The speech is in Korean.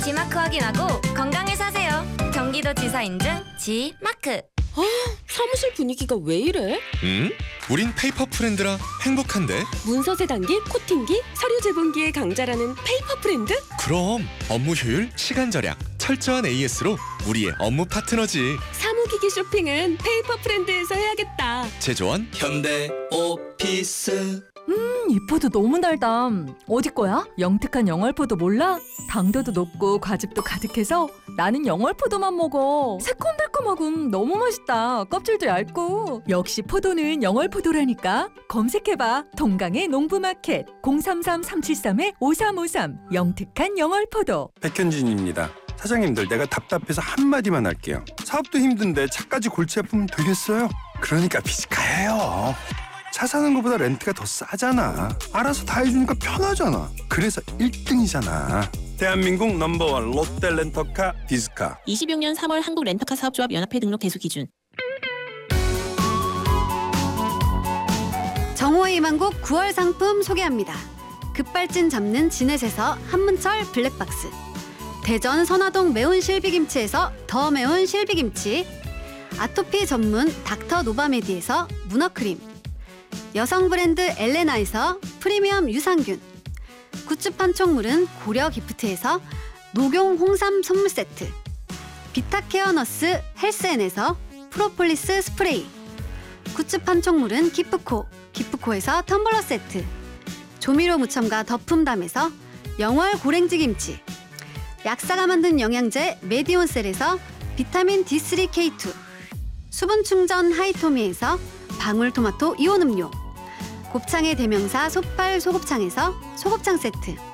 G마크 확인하고 건강을 사세요. 경기도지사 인증 G마크. 사무실 분위기가 왜 이래? 우린 페이퍼 프렌드라 행복한데. 문서 세단기, 코팅기, 서류 제본기의 강자라는 페이퍼 프렌드? 그럼 업무 효율, 시간 절약, 철저한 AS로 우리의 업무 파트너지. 사무기기 쇼핑은 페이퍼 프렌드에서 해야겠다. 제조원 현대 오피스. 이 포도 너무 달다. 어디 거야? 영특한 영월포도 몰라? 당도도 높고 과즙도 가득해서 나는 영월포도만 먹어. 새콤달콤하고 너무 맛있다. 껍질도 얇고. 역시 포도는 영월포도라니까. 검색해봐. 동강의 농부마켓 033-373-5353 영특한 영월포도. 백현진입니다. 사장님들, 내가 답답해서 한마디만 할게요. 사업도 힘든데 차까지 골치 아프면 되겠어요? 그러니까 비즈카예요. 차 사는 것보다 렌트가 더 싸잖아. 알아서 다 해주니까 편하잖아. 그래서 1등이잖아. 대한민국 넘버원 롯데 렌터카 비즈카. 26년 3월 한국 렌터카 사업조합 연합회 등록 대수 기준. 정호의 희망곡 9월 상품 소개합니다. 급발진 잡는 진넷에서 한문철 블랙박스, 대전 선화동 매운 실비김치에서 더 매운 실비김치, 아토피 전문 닥터 노바메디에서 문어크림, 여성 브랜드 엘레나에서 프리미엄 유산균, 굿즈 판촉물은 고려 기프트에서 녹용 홍삼 선물 세트, 비타케어 너스 헬스엔에서 프로폴리스 스프레이, 굿즈 판촉물은 기프코에서 텀블러 세트, 조미료 무첨가 더품담에서 영월 고랭지 김치, 약사가 만든 영양제 메디온셀에서 비타민 D3K2, 수분 충전 하이토미에서 방울토마토 이온 음료, 곱창의 대명사 솥발 소곱창에서 소곱창 세트,